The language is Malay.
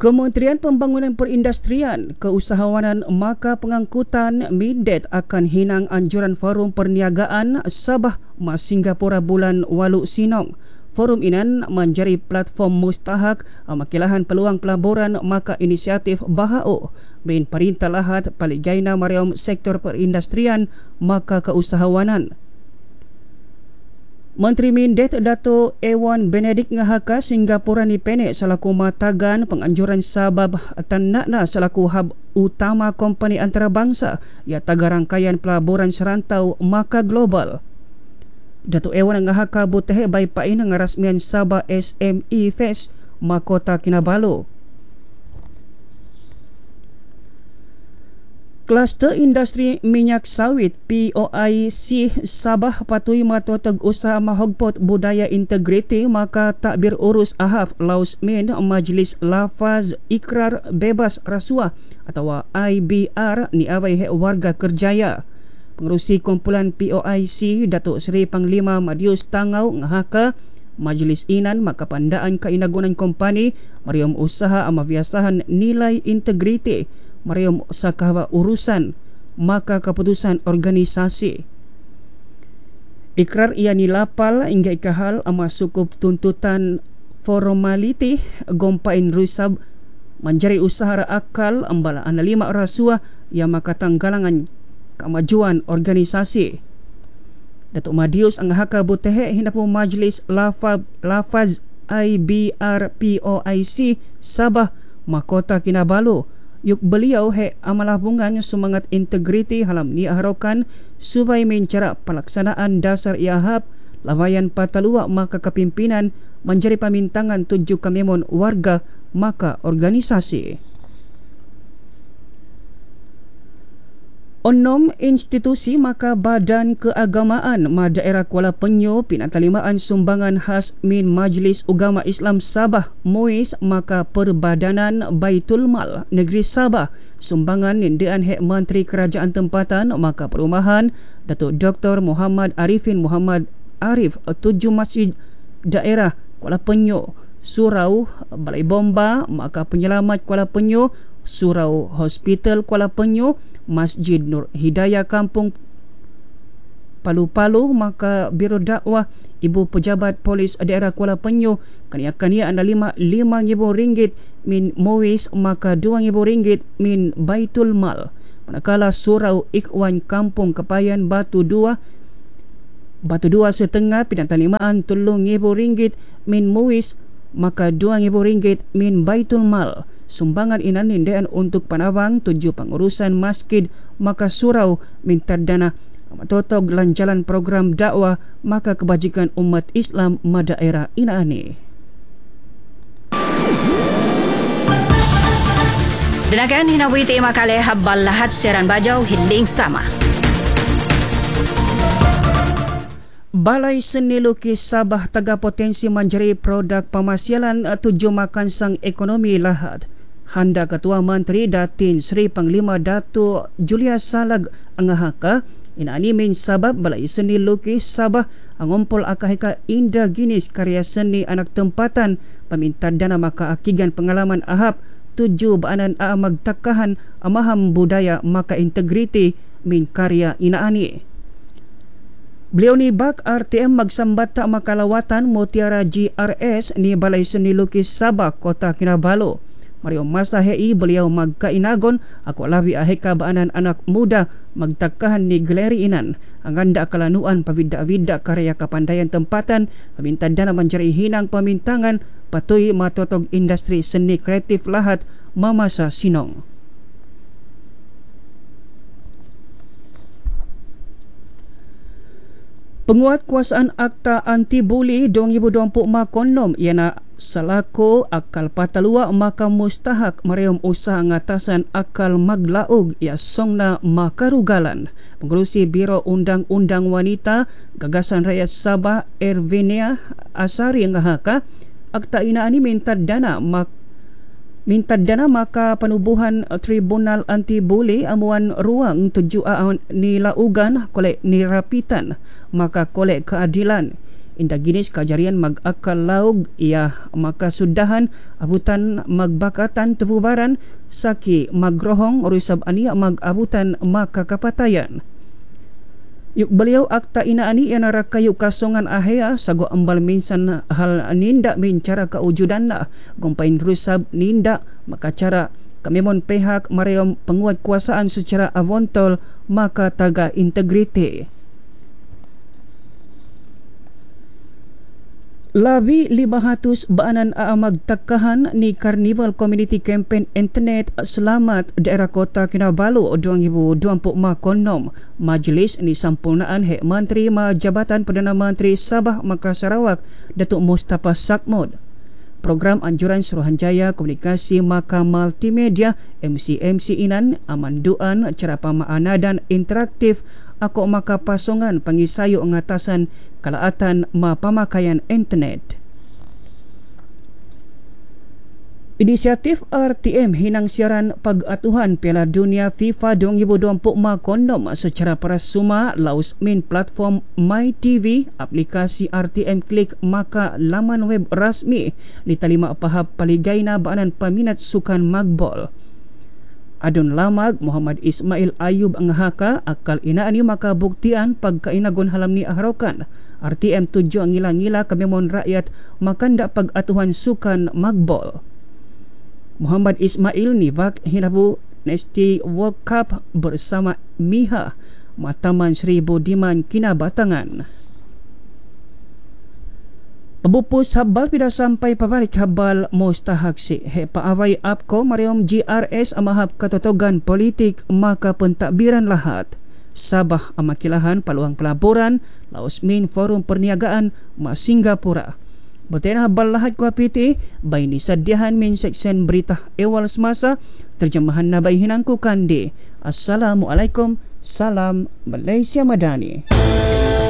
Kementerian Pembangunan Perindustrian, Keusahawanan Maka Pengangkutan Mindet akan hinang anjuran Forum Perniagaan Sabah Mas Singapura bulan 8 Sinong. Forum inan menjadi platform mustahak makilahan peluang pelaburan maka inisiatif Bahao bin Perintah Lahad Paligaina Mariam Sektor Perindustrian maka Keusahawanan. Menteri Mindet Dato' Ewan Benedict ngahaka Singapura ni penek selaku matagan penganjuran sabab tanakna selaku hub utama kompani antarabangsa ia tagar rangkaian pelaburan serantau maka global. Dato' Ewan ngahaka buteh bai pain ngarasmian Sabah SME Fest Makota Kinabalu. Kluster industri minyak sawit POIC Sabah patui matotog usaha mahogpot budaya integriti maka takbir urus ahaf lausmin Majlis Lafaz Ikrar Bebas Rasuah atau IBR ni abai warga kerjaya. Pengerusi kumpulan POIC Datuk Seri Panglima Madius Tangau ngahaka majlis inan maka pandaan kainagunan kompani mariam usaha amabiasahan nilai integriti mariam sakahwa urusan maka keputusan organisasi. Ikrar ia nilapal hingga ikahal ama sukup tuntutan formaliti gompain rusab menjadi usaha akal ambala analima rasuah yang maka tanggalangan kemajuan organisasi. Datuk Madius anghaka butehe hinapu majlis lafaz IBR POIC Sabah Makota Kinabalu. Yuk beliau amalah bungan semangat integriti halam ni aharokan supaya mencara pelaksanaan dasar iahap lawayan patalua maka kepimpinan menjadi pamintangan 7 kamemon warga maka organisasi. Onom institusi maka badan keagamaan daerah Kuala Penyu pinatalimaan sumbangan khas min Majlis Ugama Islam Sabah MUIS maka Perbadanan Baitul Mal Negeri Sabah sumbangan nindian Menteri Kerajaan Tempatan maka Perumahan Datuk Dr. Muhammad Arifin Muhammad Arif 7 masjid daerah Kuala Penyu, Surau Balai Bomba maka Penyelamat Kuala Penyu, Surau Hospital Kuala Penyu, Masjid Nur Hidayah Kampung Palu-Palu maka Biro Dakwah Ibu Pejabat Polis Daerah Kuala Penyu kaniakan ia anda RM5,000 min MUIS maka RM2,000 min Baitul Mal. Manakala Surau Ikhwan Kampung Kepayan Batu 2 setengah pinatalimaan RM3,000 min MUIS maka RM2,000 min Baitul Mal. Sumbangan inan nindian untuk panawang 7 pengurusan masjid maka surau minta dana matotog lanjalan program dakwah maka kebajikan umat Islam madaerah inaani. Dinakan hinawiti makale habal lahat siaran bajau hiling sama. Balai Seni Lukis Sabah taga potensi menjadi produk pemasialan 7 makan sang ekonomi lahat. Handa Ketua Menteri Datin Seri Panglima Datuk Julia Salag angahaka inani min sabab Balai Seni Lukis Sabah angompol akahika indah ginis karya seni anak tempatan peminta dana maka akigan pengalaman ahap 7 baanan magtakahan amaham budaya maka integriti min karya inaani. Beliau ni bak RTM magsambata makalawatan Mutiara GRS ni Balai Seni Lukis Sabah Kota Kinabalu. Mario masa hei beliau magkainagon ako labi aheka baanan anak muda magtakahan ni galeri inan anganda kalanuan pavida-vida karya kapandaian tempatan paminta dana menjadi hinang pamintangan patui matotog industri seni kreatif lahat mamasa sinong. Penguat kuasaan Akta Anti-Buli 2020 makonom iana salako akal patalua maka mustahak mariam usaha ngatasan akal maglaog ia songna makarugalan. Pengerusi Biro Undang-Undang Wanita Gagasan Rakyat Sabah Ervinia Asari ngahaka akta inaani minta dana maka penubuhan Tribunal Anti-Buli amuan ruang tujuan nilaugan kolek nirapitan maka kolek keadilan. inda ginis kajarian mag-akal laog ia makasudahan abutan magbakatan tububaran saki magrohong rusab ania mag-abutan makakapatayan. Yuk beliau akta inaani ia narakayu kasongan ahea sago ambal minsan hal ninda mincara kaujudan na gumpain rusab ninda makacara kamimon pihak marayom penguat kuasaan secara avontol maka taga integriti. Labi 500 baanan magtakahan ni Carnival Community Campaign Internet Selamat Daerah Kota Kinabalu 2024 konom majlis ni sampurnaan Hek Menteri Jabatan Perdana Menteri Sabah Maka Sarawak Datuk Mustafa Sakmud. Program Anjuran Suruhanjaya Komunikasi Maka Multimedia MC Inan amanduan cara pamaana dan interaktif ako maka pasongan pangisayo ngatasan kalaatan mapamakaian internet. Inisiatif RTM hinang siaran pag-atuhan Piala Dunia FIFA 2024 kondom secara parasuma laus min platform MyTV aplikasi RTM klik maka laman web rasmi di talima pahap paligayna baanan paminat sukan magbol. Adun lamag Muhammad Ismail Ayub ang haka akal inaani makabuktian pagkainagon halam ni ahrokan RTM tujo ang ngila-ngila kamimon rakyat makanda pag-atuhan sukan magbol. Muhammad Ismail nibak hinabu Nesti World Cup bersama Miha Mataman Sri Budiman Kinabatangan. Pabupus habal pida sampai pabalik habal mustahaksi he paaway apko mariom GRS amahap katotogan politik maka pentakbiran lahat Sabah amakilahan paluang pelaburan laos min forum perniagaan ma Singapura. Butena habal lahat ko apiti bay ni sadiahan min seksen berita ewal semasa terjemahan nabay hinangku kandi. Assalamualaikum, salam Malaysia Madani.